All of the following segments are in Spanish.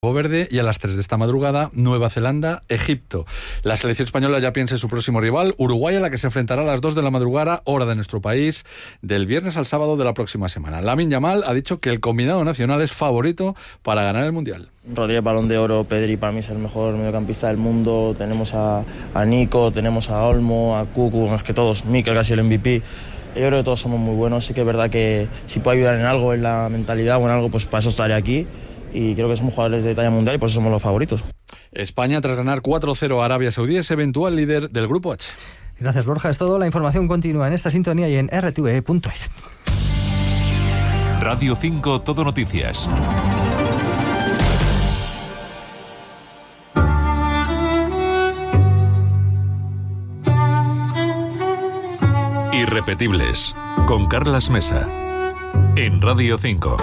Verde, y a las 3 de esta madrugada, Nueva Zelanda, Egipto. La selección española ya piensa en su próximo rival, Uruguay, a la que se enfrentará a las 2 de la madrugada, hora de nuestro país, del viernes al sábado de la próxima semana. Lamine Yamal ha dicho que el combinado nacional es favorito para ganar el Mundial. Rodríguez, Balón de Oro, Pedri para mí es el mejor mediocampista del mundo, tenemos a Nico, tenemos a Olmo, a Cucu, es que todos, Mikel casi el MVP. Yo creo que todos somos muy buenos, sí que es verdad que si puedo ayudar en algo, en la mentalidad o en algo, pues para eso estaré aquí. Y creo que somos jugadores de talla mundial y por eso somos los favoritos. España, tras ganar 4-0 a Arabia Saudí, es eventual líder del Grupo H. Gracias, Borja. Es todo. La información continúa en esta sintonía y en rtve.es. Radio 5 Todo Noticias. Irrepetibles, con Carlas Mesa, en Radio 5.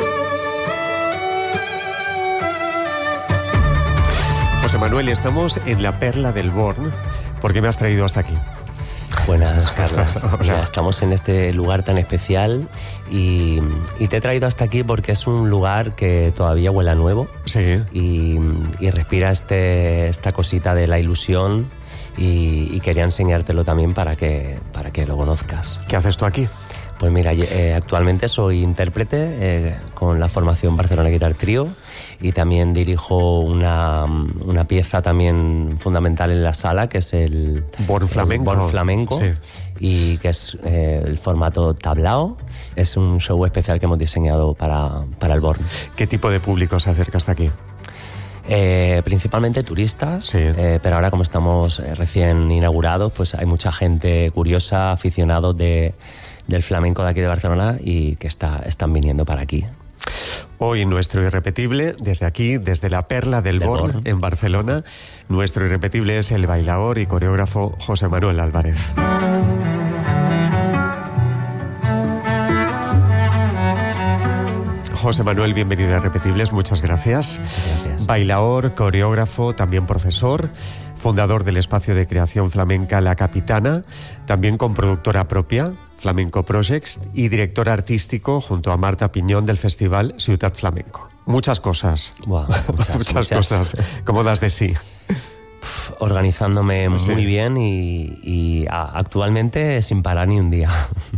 José Manuel, estamos en la Perla del Born. ¿Por qué me has traído hasta aquí? Buenas, Carlas. Ya estamos en este lugar tan especial y te he traído hasta aquí porque es un lugar que todavía huele a nuevo. Sí. Y respira esta cosita de la ilusión y quería enseñártelo también para que lo conozcas. ¿Qué haces tú aquí? Pues mira, actualmente soy intérprete con la formación Barcelona Guitar Trio y también dirijo una pieza también fundamental en la sala, que es el Born Flamenco, sí. Y que es el formato tablao. Es un show especial que hemos diseñado para el Born. ¿Qué tipo de público se acerca hasta aquí? Principalmente turistas, sí. Pero ahora como estamos recién inaugurados, pues hay mucha gente curiosa, aficionados del flamenco de aquí de Barcelona y que están viniendo para aquí. Hoy nuestro irrepetible, desde aquí, desde la Perla del Born, en Barcelona, nuestro irrepetible es el bailaor y coreógrafo José Manuel Álvarez. José Manuel, bienvenido a Irrepetibles, muchas gracias. Muchas gracias. Bailaor, coreógrafo, también profesor, fundador del espacio de creación flamenca La Capitana, también con productora propia, Flamenco Projects, y director artístico junto a Marta Piñón del festival Ciutat Flamenco. Muchas cosas. Wow, muchas cosas. ¿Cómo das de sí? Organizándome muy bien y actualmente sin parar ni un día.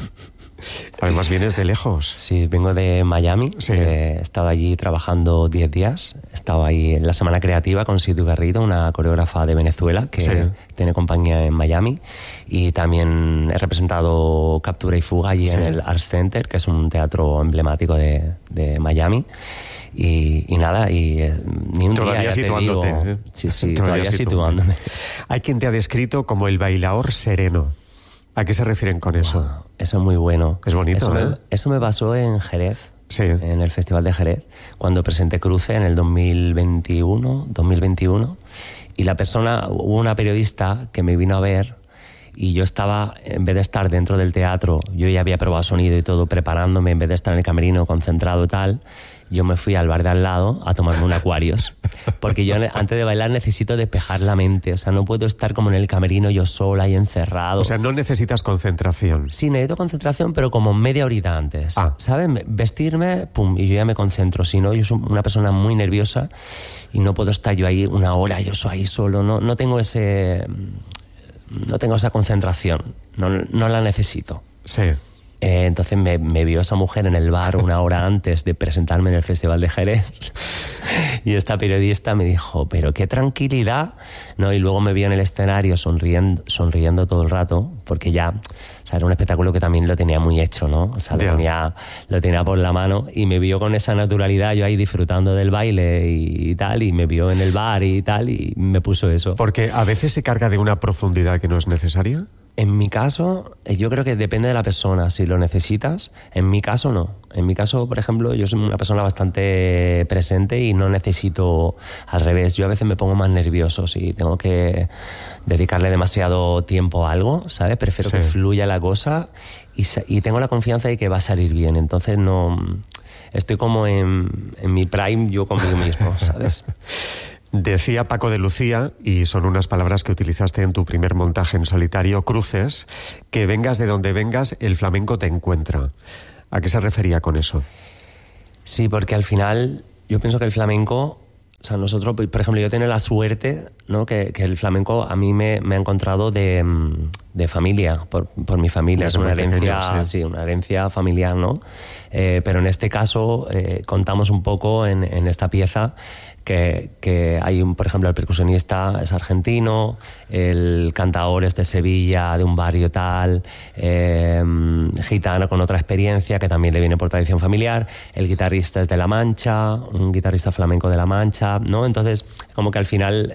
Además vienes de lejos. Sí, vengo de Miami. Sí. He estado allí trabajando 10 días. He estado ahí en la Semana Creativa con Situ Garrido, una coreógrafa de Venezuela que tiene compañía en Miami. Y también he representado Captura y Fuga allí en el Arts Center, que es un teatro emblemático de Miami. Y nada, ni un todavía día, ya situándote, te digo. ¿eh? Sí, todavía situándome. Hay quien te ha descrito como el bailaor sereno. ¿A qué se refieren con eso? Wow, eso es muy bueno. Es bonito, eso me pasó en Jerez, sí. En el Festival de Jerez, cuando presenté Cruce en el 2021, y hubo una periodista que me vino a ver y yo estaba, en vez de estar dentro del teatro, yo ya había probado sonido y todo, preparándome, en vez de estar en el camerino concentrado y tal, yo me fui al bar de al lado a tomarme un Aquarius. Porque yo antes de bailar necesito despejar la mente. O sea, no puedo estar como en el camerino yo sola y encerrado. O sea, no necesitas concentración. Sí, necesito concentración, pero como media horita antes. ¿Sabes? Vestirme, pum, y yo ya me concentro. Si no, yo soy una persona muy nerviosa y no puedo estar yo ahí una hora, yo soy ahí solo. No tengo esa concentración. No la necesito. Sí. Entonces me vio esa mujer en el bar una hora antes de presentarme en el Festival de Jerez y esta periodista me dijo, pero qué tranquilidad, ¿no? Y luego me vio en el escenario sonriendo todo el rato, porque ya, o sea, era un espectáculo que también lo tenía muy hecho, ¿no? O sea, lo tenía por la mano y me vio con esa naturalidad, yo ahí disfrutando del baile y tal, y me vio en el bar y tal, y me puso eso. Porque a veces se carga de una profundidad que no es necesaria. En mi caso, yo creo que depende de la persona, si lo necesitas. En mi caso, no. En mi caso, por ejemplo, yo soy una persona bastante presente y no necesito, al revés. Yo a veces me pongo más nervioso si tengo que dedicarle demasiado tiempo a algo, ¿sabes? Prefiero que fluya la cosa y tengo la confianza de que va a salir bien. Entonces no... Estoy como en mi prime yo conmigo mismo, ¿sabes? Decía Paco de Lucía, y son unas palabras que utilizaste en tu primer montaje en solitario, Cruces, que vengas de donde vengas, el flamenco te encuentra. ¿A qué se refería con eso? Sí, porque al final yo pienso que el flamenco O sea, nosotros, por ejemplo, yo tengo la suerte, ¿no? que el flamenco a mí me ha encontrado de familia, por mi familia. Es una herencia, pequeño, sí, una herencia familiar, ¿no? Pero en este caso contamos un poco en esta pieza que hay, por ejemplo, el percusionista es argentino, el cantador es de Sevilla, de un barrio tal, gitano con otra experiencia que también le viene por tradición familiar, el guitarrista es de La Mancha, un guitarrista flamenco de La Mancha, ¿no? Entonces, como que al final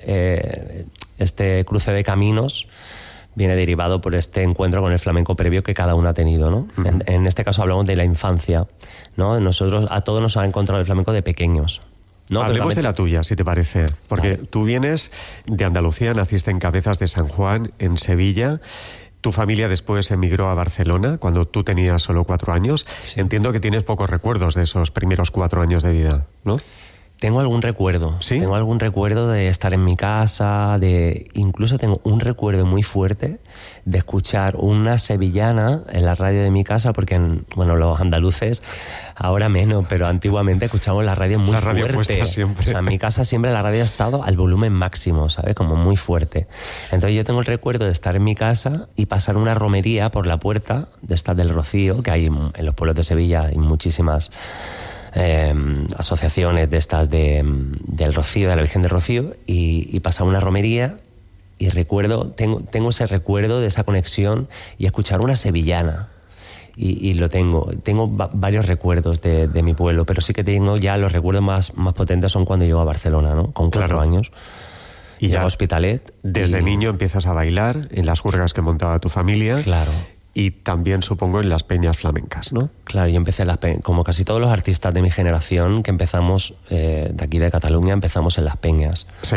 este cruce de caminos viene derivado por este encuentro con el flamenco previo que cada uno ha tenido, ¿no? Uh-huh. En este caso hablamos de la infancia, ¿no? A todos nos ha encontrado el flamenco de pequeños. No, hablemos de la tuya, si te parece, porque vale. Tú vienes de Andalucía, naciste en Cabezas de San Juan, en Sevilla. Tu familia después emigró a Barcelona cuando tú tenías solo 4 años. Sí. Entiendo que tienes pocos recuerdos de esos primeros 4 años de vida, ¿no? Tengo algún recuerdo. ¿Sí? Tengo algún recuerdo de estar en mi casa, incluso tengo un recuerdo muy fuerte de escuchar una sevillana en la radio de mi casa, porque los andaluces ahora menos, pero antiguamente escuchábamos la radio muy fuerte. La radio puesta siempre. O sea, en mi casa siempre la radio ha estado al volumen máximo, ¿sabes? Como muy fuerte. Entonces yo tengo el recuerdo de estar en mi casa y pasar una romería por la puerta de esta del Rocío, que hay en los pueblos de Sevilla, hay muchísimas asociaciones de estas del Rocío, de la Virgen del Rocío, y pasaba una romería y tengo ese recuerdo de esa conexión y escuchar una sevillana, y lo tengo varios recuerdos de mi pueblo, pero sí que tengo ya los recuerdos más potentes son cuando llego a Barcelona, ¿no? Con 4 años. Y ya a Hospitalet. Desde niño empiezas a bailar en las juergas que montaba tu familia. Claro. Y también, supongo, en las peñas flamencas, ¿no? Claro, yo empecé en las peñas, como casi todos los artistas de mi generación que empezamos, de aquí de Cataluña, empezamos en las peñas. Sí.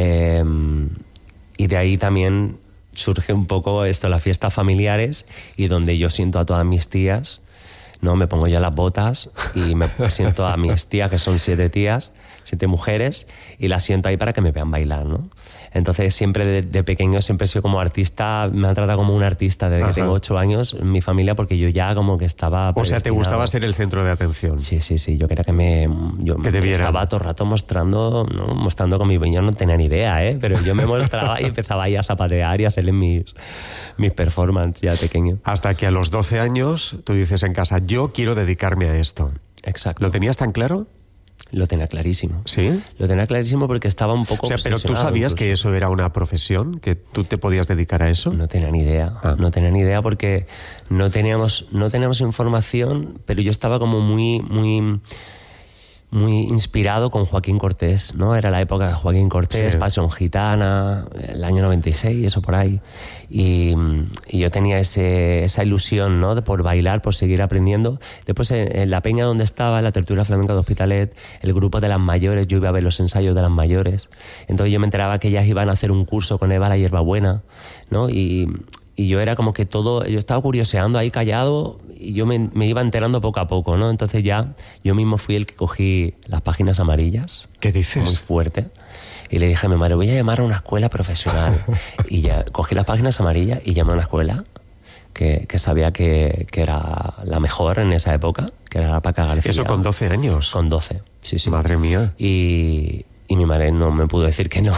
Y de ahí también surge un poco las fiestas familiares, y donde yo siento a todas mis tías, ¿no? Me pongo ya las botas y me siento a mis tías, que son 7 tías, 7 mujeres, y las siento ahí para que me vean bailar, ¿no? Entonces siempre de pequeño siempre he sido como artista, me han tratado como un artista desde que tengo 8 años en mi familia, porque yo ya como que estaba predestinado. O sea, te gustaba ser el centro de atención. Sí, yo quería que me estaba todo el rato mostrando con mi yo no tenía ni idea, pero yo me mostraba y empezaba ahí a zapatear y a hacerle mis performances ya pequeño. Hasta que a los 12 años tú dices en casa, yo quiero dedicarme a esto. Exacto. ¿Lo tenías tan claro? Lo tenía clarísimo. ¿Sí? Lo tenía clarísimo porque estaba un poco obsesionado. ¿Pero tú sabías incluso que eso era una profesión? ¿Que tú te podías dedicar a eso? No tenía ni idea. No tenía ni idea porque no teníamos información, pero yo estaba como muy inspirado con Joaquín Cortés, ¿no? Era la época de Joaquín Cortés, sí. Pasión Gitana, el año 96, eso por ahí. Y yo tenía esa ilusión, ¿no? Por bailar, por seguir aprendiendo. Después en la peña donde estaba, en la tertulia flamenca de Hospitalet, el grupo de las mayores, yo iba a ver los ensayos de las mayores. Entonces yo me enteraba que ellas iban a hacer un curso con Eva la Hierbabuena, ¿no? Y yo era como que yo estaba curioseando ahí callado, y yo me iba enterando poco a poco, ¿no? Entonces ya yo mismo fui el que cogí las páginas amarillas. ¿Qué dices? Muy fuerte. Y le dije a mi madre, voy a llamar a una escuela profesional. Y ya cogí las páginas amarillas y llamé a una escuela que sabía que era la mejor en esa época, que era la Paca García. ¿Eso con 12 años? Con 12, sí. Madre mía. Y mi madre no me pudo decir que no.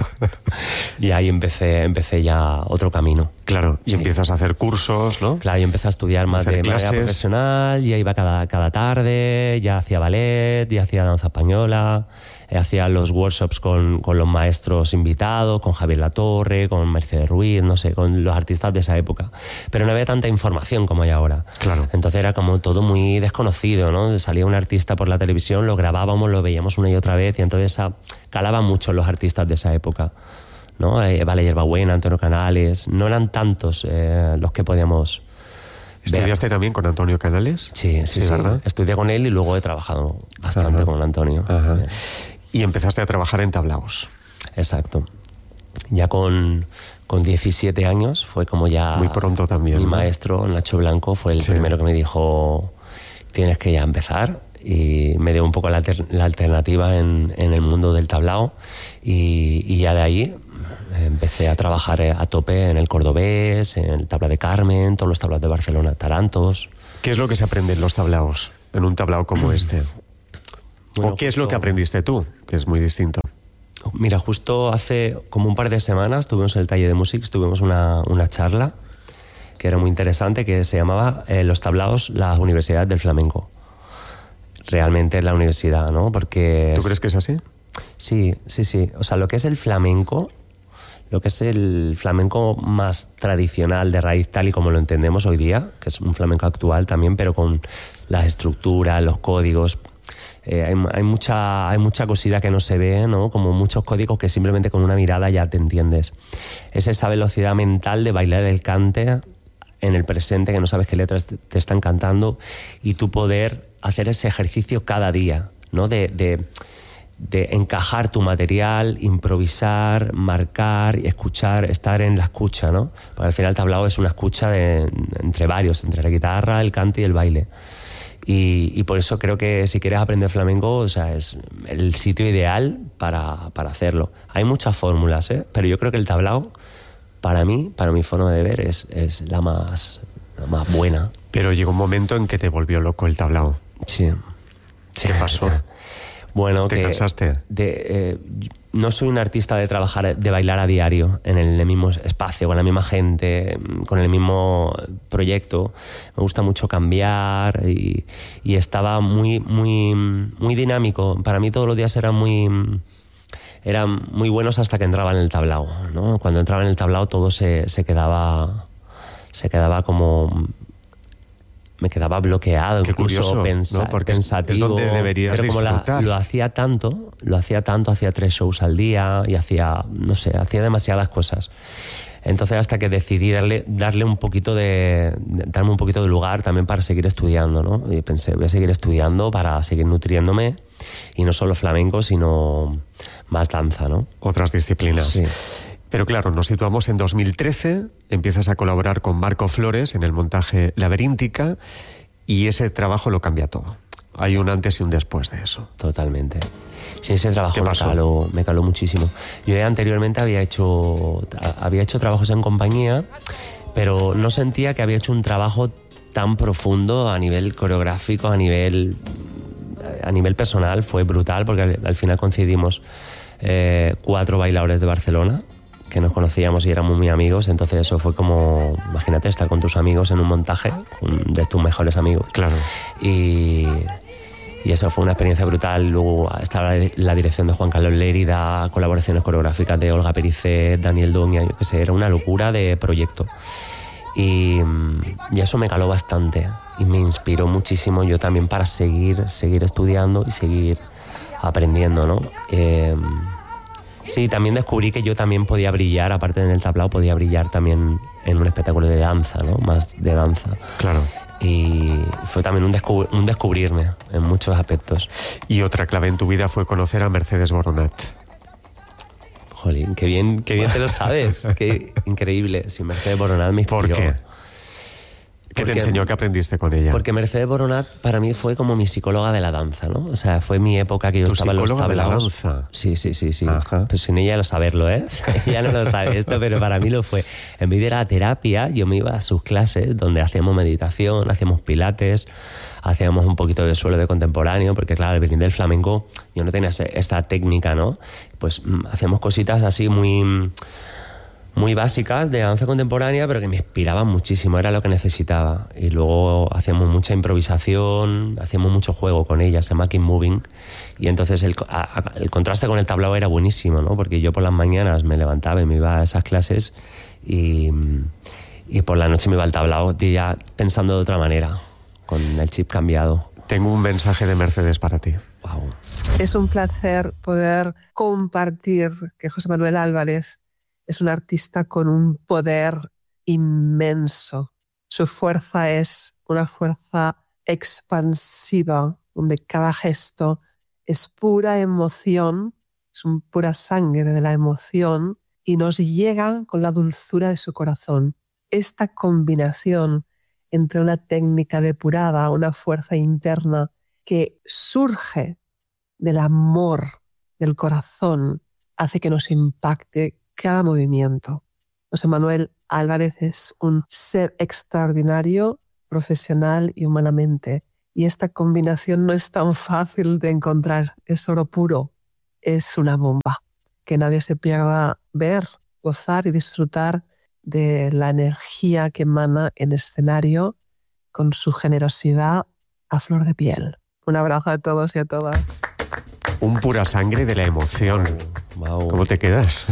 Y ahí empecé ya otro camino. Claro, y empiezas a hacer cursos, ¿no? Claro, y empecé a estudiar más de manera profesional, ya iba cada tarde, ya hacía ballet, ya hacía danza española, hacía los workshops con los maestros invitados, con Javier Latorre, con Mercedes Ruiz, no sé, con los artistas de esa época. Pero no había tanta información como hay ahora. Claro. Entonces era como todo muy desconocido, ¿no? Salía un artista por la televisión, lo grabábamos, lo veíamos una y otra vez, y entonces calaba mucho los artistas de esa época, ¿no? Eva la Hierbabuena, Antonio Canales, no eran tantos los que podíamos... ¿Estudiaste también con Antonio Canales? Sí, ¿verdad? Estudié con él y luego he trabajado bastante con Antonio. Ajá. Y empezaste a trabajar en tablaos. Exacto. Ya con 17 años fue como ya... Muy pronto también. Mi maestro, Nacho Blanco, fue el primero que me dijo, tienes que ya empezar. Y me dio un poco la alternativa en el mundo del tablao. Y ya de ahí empecé a trabajar a tope en el cordobés, en el tabla de Carmen, todos los tablaos de Barcelona, tarantos. ¿Qué es lo que se aprende en los tablaos, en un tablao como este? ¿O qué es lo que aprendiste tú? Que es muy distinto. Mira, justo hace como un par de semanas tuvimos el taller de música, tuvimos una charla que era muy interesante, que se llamaba Los tablaos, la Universidad del Flamenco. Realmente la universidad, ¿no? Porque ¿Tú crees que es así? Sí. O sea, lo que es el flamenco más tradicional de raíz tal y como lo entendemos hoy día, que es un flamenco actual también, pero con las estructuras, los códigos. Hay mucha cosita que no se ve, ¿no? Como muchos códigos que simplemente con una mirada ya te entiendes. Es esa velocidad mental de bailar el cante en el presente, que no sabes qué letras te están cantando, y tú poder hacer ese ejercicio cada día, ¿no? De encajar tu material, improvisar, marcar y escuchar, estar en la escucha, ¿no? Porque al final el tablao es una escucha entre varios, entre la guitarra, el cante y el baile. Y por eso creo que si quieres aprender flamenco, o sea, es el sitio ideal para hacerlo. Hay muchas fórmulas, pero yo creo que el tablao, para mi forma de ver, es la más buena. Pero llegó un momento en que te volvió loco el tablao. Sí. ¿Qué pasó? Bueno, ¿Te cansaste? No soy un artista de bailar a diario en el mismo espacio, con la misma gente, con el mismo proyecto. Me gusta mucho cambiar y estaba muy dinámico. Para mí todos los días eran muy buenos hasta que entraba en el tablao, ¿no? Cuando entraba en el tablao todo se quedaba como... Me quedaba bloqueado, qué incluso curioso, ¿no? Porque pensativo. es donde deberías disfrutar. Lo hacía tanto, hacía 3 shows al día y hacía demasiadas cosas. Entonces hasta que decidí darme un poquito de lugar también para seguir estudiando, ¿no? Y pensé, voy a seguir estudiando para seguir nutriéndome, y no solo flamenco, sino más danza, ¿no? Otras disciplinas. Sí. Pero claro, nos situamos en 2013, empiezas a colaborar con Marco Flores en el montaje Laberíntica, y ese trabajo lo cambia todo. Hay un antes y un después de eso. Totalmente. Sí, ese trabajo me caló muchísimo. Yo ya anteriormente había hecho trabajos en compañía, pero no sentía que había hecho un trabajo tan profundo a nivel coreográfico, a nivel personal. Fue brutal, porque al final coincidimos 4 bailadores de Barcelona que nos conocíamos y éramos muy amigos. Entonces eso fue como, imagínate, estar con tus amigos en un montaje de tus mejores amigos. Claro. Y eso fue una experiencia brutal. Luego estaba la dirección de Juan Carlos Lérida, colaboraciones coreográficas de Olga Pericet, Daniel Doña, yo qué sé, era una locura de proyecto. Y eso me caló bastante y me inspiró muchísimo yo también para seguir estudiando y seguir aprendiendo, ¿no? Sí, también descubrí que yo también podía brillar, aparte en el tablao, podía brillar también en un espectáculo de danza, ¿no? Más de danza. Claro. Y fue también un descubrirme en muchos aspectos. Y otra clave en tu vida fue conocer a Mercedes Boronat. Jolín, qué bien te lo sabes. Qué increíble. Si Mercedes Boronat me inspiró. ¿Por qué? ¿Qué te enseñó? ¿Qué aprendiste con ella? Porque Mercedes Boronat para mí fue como mi psicóloga de la danza, ¿no? O sea, fue mi época que yo estaba en los tablaos. ¿Tu psicóloga de la danza? Sí. Ajá. Pues sin ella lo saberlo, ¿eh? Ella no lo sabe esto, pero para mí lo fue. En vez de la terapia, yo me iba a sus clases donde hacíamos meditación, hacíamos pilates, hacíamos un poquito de suelo de contemporáneo, porque claro, al venir del flamenco yo no tenía esta técnica, ¿no? Pues hacíamos cositas así muy básicas de danza contemporánea, pero que me inspiraban muchísimo, era lo que necesitaba. Y luego hacíamos mucha improvisación, hacíamos mucho juego con ella, se llama Keep Moving, y entonces el contraste con el tablao era buenísimo, ¿no? Porque yo por las mañanas me levantaba y me iba a esas clases, y por la noche me iba al tablao ya pensando de otra manera, con el chip cambiado. Tengo un mensaje de Mercedes para ti. Wow. Es un placer poder compartir que José Manuel Álvarez es un artista con un poder inmenso. Su fuerza es una fuerza expansiva, donde cada gesto es pura emoción, es pura sangre de la emoción, y nos llega con la dulzura de su corazón. Esta combinación entre una técnica depurada, una fuerza interna que surge del amor del corazón, hace que nos impacte cada movimiento. José Manuel Álvarez es un ser extraordinario, profesional y humanamente. Y esta combinación no es tan fácil de encontrar. Es oro puro. Es una bomba. Que nadie se pierda ver, gozar y disfrutar de la energía que emana en escenario con su generosidad a flor de piel. Un abrazo a todos y a todas. Un pura sangre de la emoción. Wow. ¿Cómo te quedas?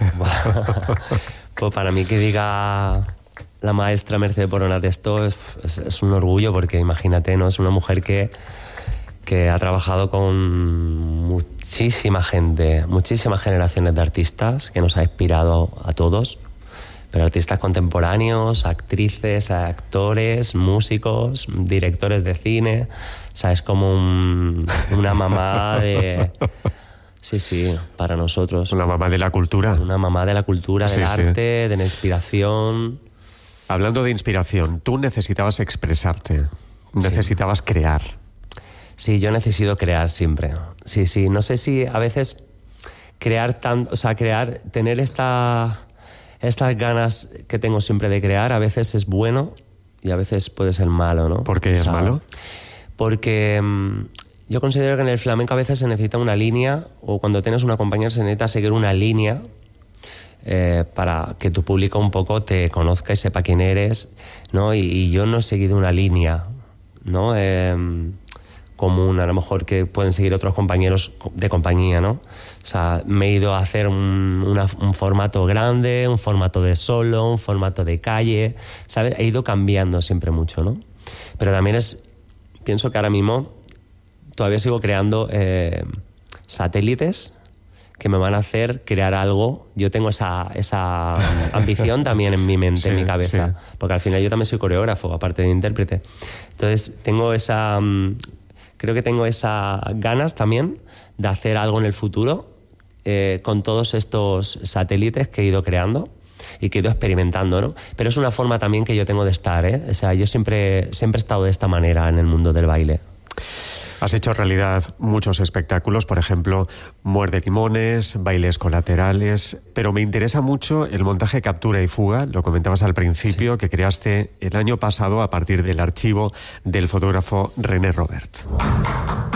Pues para mí que diga la maestra Mercè Poronat esto es un orgullo, porque imagínate, ¿no? Es una mujer que ha trabajado con muchísima gente, muchísimas generaciones de artistas, que nos ha inspirado a todos, pero artistas contemporáneos, actrices, actores, músicos, directores de cine. O sea, es como una mamá de... Sí, para nosotros. Una mamá de la cultura. Una mamá de la cultura, del Sí. arte, de la inspiración. Hablando de inspiración, tú necesitabas expresarte, necesitabas crear. Sí, yo necesito crear siempre. Sí. No sé si a veces tener estas ganas que tengo siempre de crear, a veces es bueno y a veces puede ser malo, ¿no? ¿Por qué es malo? Porque yo considero que en el flamenco a veces se necesita una línea, o cuando tienes una compañía se necesita seguir una línea para que tu público un poco te conozca y sepa quién eres, ¿no? Y yo no he seguido una línea, ¿no? Común, a lo mejor que pueden seguir otros compañeros de compañía, ¿no? O sea, me he ido a hacer un formato grande, un formato de solo, un formato de calle, ¿sabes? He ido cambiando siempre mucho, ¿no? Pero también pienso que ahora mismo todavía sigo creando satélites que me van a hacer crear algo. Yo tengo esa ambición también en mi mente, Sí, en mi cabeza, sí. porque al final yo también soy coreógrafo, aparte de intérprete. Entonces creo que tengo esas ganas también de hacer algo en el futuro con todos estos satélites que he ido creando y que he ido experimentando, ¿no? Pero es una forma también que yo tengo de estar, ¿eh? O sea, yo siempre he estado de esta manera en el mundo del baile. Has hecho realidad muchos espectáculos, por ejemplo, Muerde Limones, Bailes Colaterales, pero me interesa mucho el montaje Captura y Fuga, lo comentabas al principio, que creaste el año pasado a partir del archivo del fotógrafo René Robert.